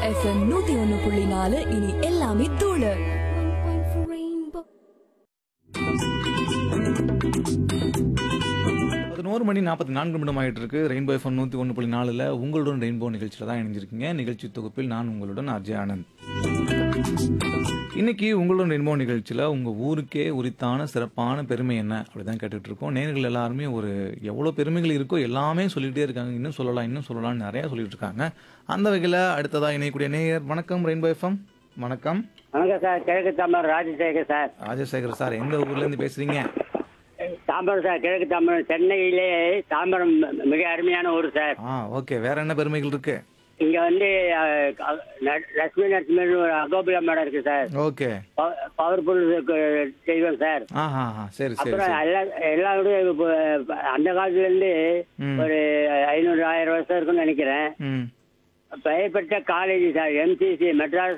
FM 101.4 இனி எல்லாமே தூளு. 11:44 ஆயிட்டு இருக்கு. ரெயின்போ எஃப்எம் 101.4ல உங்களுடன் ரெயின்போ நிகழ்ச்சியில தான் இணைஞ்சிருக்கீங்க. நிகழ்ச்சி தொகுப்பில் நான் உங்களுடன் அஜய் ஆனந்த். இன்னைக்கு உங்களுடன் ரெயின்போ நிகழ்ச்சியில உங்க ஊருக்கே உரித்தான சிறப்பான பெருமை என்ன அப்படிதான் கேட்டுட்டு இருக்கோம். நேயர்கள் எல்லாருமே ஒரு எவ்வளவு பெருமைகள் இருக்கோ எல்லாமே சொல்லிட்டே இருக்காங்க. இன்னும் சொல்லலாம் நிறைய சொல்லிட்டு இருக்காங்க. அந்த வகையில அடுத்ததா இணையக்கூடிய நேயர் வணக்கம் ரெயின்போ எஃப்எம். வணக்கம். வணக்கம் சார், கிழக்கு தாம்பரம் ராஜசேகர் சார். ராஜசேகர் சார், எந்த ஊர்ல இருந்து பேசுறீங்க? தாம்பரம் சார், கிழக்கு தாம்பரம். சென்னையிலே தாம்பரம் மிக அருமையான ஊர் சார். ஓகே. வேற என்ன பெருமைகள் இருக்கு? இங்க வந்து லட்சுமி நரசிம்மன் ஒரு அகோபில மடம் இருக்கு சார். ஓகே. பவர்ஃபுல் செய்வோம் சார். சரி சரி. அப்புறம் எல்லாருடைய அந்த காலத்துல இருந்து ஒரு 500-1000 வருஷம் இருக்குன்னு நினைக்கிறேன். பெயர்பெற்ற college sir, MCC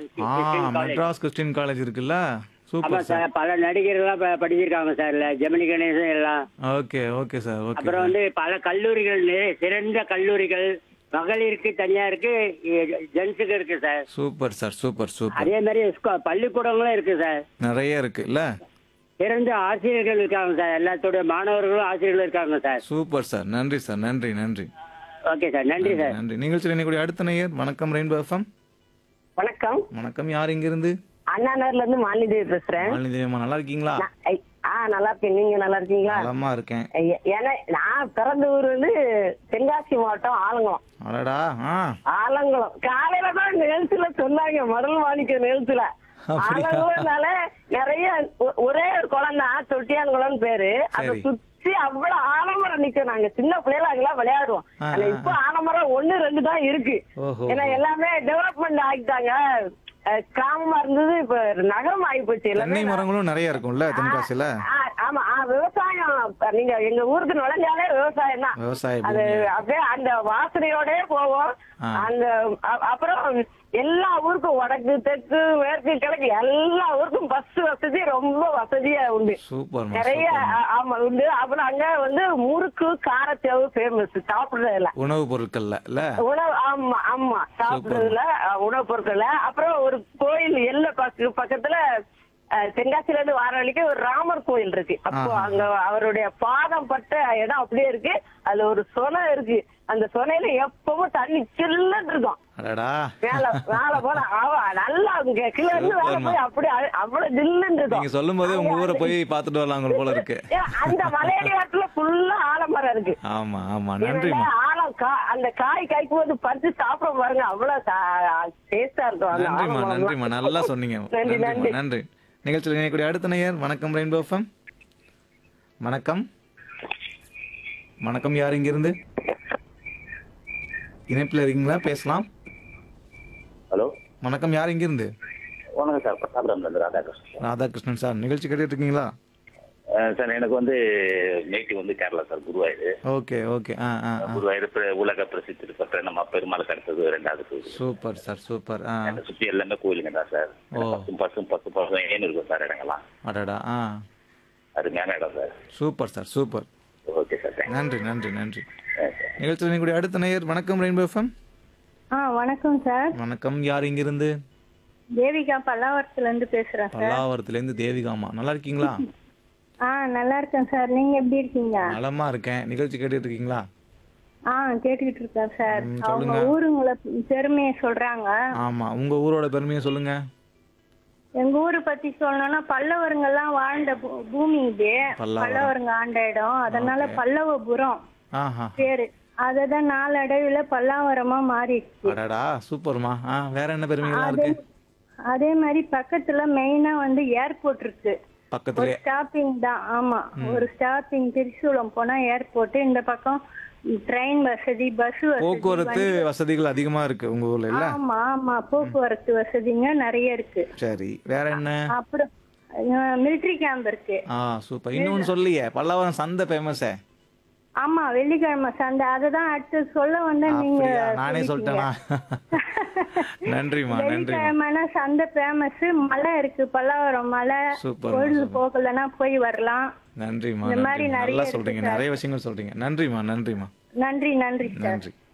Madras Christian college இருக்குல்ல. ஆமா சூப்பர் சார். பல நடிகர்கள்லாம் படிச்சிருக்காங்க சார். ஜெமினி கணேசன் எல்லாம். Okay okay sir. ஓகே. அப்புறம் வந்து பல கல்லூரிகள், சிறந்த கல்லூரிகள், மகளிருக்கு தனியா இருக்கு, ஜென்ஸுக்கு இருக்கு sir. Super sir. Super super. அதே மாதிரி பள்ளிக்கூடங்களும் இருக்கு சார். நிறைய இருக்கு இல்ல. சிறந்த ஆசிரியர்கள் இருக்காங்க சார். எல்லாத்தோட மாணவர்களும் ஆசிரியர்கள் இருக்காங்க சார். Super sir. நன்றி சார். நன்றி நன்றி. ஓகே சார், நன்றி சார். நன்றி. நிகழ்ச்சியில் இன்னைக்கு அடுத்த நேயர் வணக்கம் ரெயின்போ எஃப்எம். வணக்கம். வணக்கம். யார் இங்க இருந்து? அண்ணா நகர்ல இருந்து மாலிதேவி பேசுறேன். மாலிதேவியம்மா, நல்லா இருக்கீங்களா? நல்லா இருக்கேன். நீங்க நல்லா இருக்கீங்களா? நலமா இருக்கேன். ஏன்னா நான் பிறந்த ஊர் வந்து தென்காசி மாவட்டம் ஆலங்குளம். அடடா. ஆலங்குளம் காலையில தான் நிகழ்ச்சியில சொன்னாங்க, மடல் மாணிக்க நிகழ்ச்சியில. ஆலங்குளம்னால நிறைய ஒரே ஒரு குளம் தான், தொட்டியான் குளம் பேரு. அதை சுத்தி அவ்வளவு ஆலமரம் நிக்கும். நாங்க சின்ன பிள்ளைல அங்கெல்லாம் விளையாடுவோம். ஆனா இப்ப ஆலமரம் 1-2 தான் இருக்கு. ஏன்னா எல்லாமே டெவலப்மெண்ட் ஆகிட்டாங்க. கிராமமா இருந்தது, இப்ப நகரம் ஆகி போச்சு. தென்னை மரங்களும் நிறைய இருக்கும்ல தென்காசியில. ஆமா, விவசாயம். நீங்க எங்க ஊருக்கு நுழைஞ்சாலே விவசாயம் தான். விவசாயம் அது அப்படியே அந்த வாசனையோட போவோம். அந்த அப்புறம் எல்லா ஊருக்கும் வடக்கு தெற்கு மேற்கு கிழக்கு எல்லா ஊருக்கும் பஸ் வசதி ரொம்ப வசதியா உண்டு. சூப்பர். நிறைய ஆமா உண்டு. அப்புறம் அங்க வந்து முறுக்கு, காரத்தேவு ஃபேமஸ் சாப்பிடுறதுல, உணவு பொருட்கள்ல இல்ல. உணவு. ஆமா ஆமா, சாப்பிடுறதுல உணவு பொருட்கள்ல. அப்புறம் ஒரு கோயில் எல்லை பக்கத்துல தென்காசில இருந்து வர வழிக்கு ஒரு ராமர் கோயில் இருக்கு. அப்போ அங்க அவருடைய பாதம் பட்ட இடம் அப்படியே இருக்கு. அதுல ஒரு சொனை இருக்கு. அந்த சொனையில எப்பவும் தண்ணி சில்லுன்னு இருக்கும். மேல போன நல்லா கீழே இருந்து வேலை போய் அப்படி அவ்வளவு ஜில்லுன்னு இருக்கும். நீங்க சொல்லும் போதே உங்க ஊரை போய் பாத்துட்டு வரலாம் போல இருக்கு. அந்த மலையடிவாரத்துல ஃபுல்லா ஆலமரம் இருக்கு. ஆமா ஆமா. நன்றி. ஆலம் அந்த காய் காய்க்கும் போது பறிச்சு சாப்பிட பாருங்க, அவ்வளவு டேஸ்டா இருக்கும். நன்றிமா நன்றிமா, நல்லா சொன்னீங்க. நன்றி நன்றி. நிகழ்ச்சியில் இணையக்கூடிய அடுத்த நேயர் வணக்கம் ரெயின்போ எஃப்எம். வணக்கம். வணக்கம். யார் இங்கிருந்து? இணைப்பில் இருக்கீங்களா? பேசலாம். ஹலோ. வணக்கம். யார் இங்கிருந்து? வணக்கம் சார், பிரதாபராம்ல ராதாகிருஷ்ணன். ராதாகிருஷ்ணன் சார், நிகழ்ச்சி கேட்டுட்டு இருக்கீங்களா? சார் எனக்கு வந்து நேட்டிவ் வந்து Kerala sir, Guruvayur. Okay okay. Guruvayur உலக பிரசித்தி பெற்ற நம்ம பெருமாளுக்கு அடுத்தது 2வது கோயில். Super sir. சூப்பர். சுற்றி எல்லாமே கோயிலுங்க தான் சார். பசு ஏன்னு இருக்கும் சார் இடங்கள்லாம். அடடா. அருமையான இடம் sir. Super sir. Super. Okay sir, நன்றி நன்றி நன்றி. நிகழ்ச்சியில் இணையக்கூடிய அடுத்த நேயர் வணக்கம் ரெயின்போ எஃப்எம். வணக்கம் சார். வணக்கம். யார் இங்கிருந்து? தேவிகா, பல்லாவரத்துல இருந்து பேசுறேன் சார். பல்லாவரத்துல இருந்து தேவிகாமா, நல்லா இருக்கீங்களா? நல்லா இருக்கேன் சார். நீங்க எப்படி இருக்கீங்க? நலமா இருக்கேன். நிகழ்ச்சி கேட்டுட்டு இருக்கீங்களா? கேட்டுக்கிட்டு இருக்கேன் சார். அவங்க ஊருங்கள பெருமையை சொல்றாங்க. ஆமா, உங்க ஊரோட பெருமையை சொல்லுங்க. எங்க ஊரை பத்தி சொல்லணும்னா பல்லவருங்கெல்லாம் வாழ்ந்த பூமி இது. பல்லவருங்க ஆண்ட இடம், அதனால பல்லவபுரம் பேரு. அததான் நாளடைவுல பல்லாவரமா மாறிடுச்சு. சூப்பர்மா. வேற என்ன பெருமைகள் இருக்கு? அதே மாதிரி பக்கத்துல மெயினா வந்து ஏர்போர்ட் இருக்கு. பக்கத்துல ஸ்டாப்பிங் தான். ஆமா, ஒரு ஸ்டாப்பிங். திரிசூலம் போனா ஏர்போர்ட், இந்த பக்கம் ட்ரெயின் வசதி, பஸ் வசதி, போக்குவரத்து வசதிகள் அதிகமா இருக்கு உங்க ஊர்ல இல்ல? ஆமா ஆமா, போக்குவரத்து வசதிங்க நிறைய இருக்கு. சரி, வேற என்ன? அப்புறம் மிலிட்டரி கேம்ப் இருக்கு. சூப்பர். இன்னொன்னு சொல்லியே, பல்லவரம் சந்தை ஃபேமஸே. ஆமா, வெள்ளிக்கிழமை சந்தை. அததான் அடுத்து சொல்ல வந்த நீங்க. நானே சொல்லிட்டேனா? நன்றிமா. வெள்ளிக்கிழமைனா சந்தை ஃபேமஸ். மலை இருக்கு, பல்லாவரம் மலை. கோயில் போகலன்னா போய் வரலாம். நன்றிமா. இந்த மாதிரி நல்லா சொல்றீங்க, நிறைய விஷயங்கள் சொல்றீங்க. நன்றிமா நன்றிமா. நன்றி நன்றி சார். நன்றி.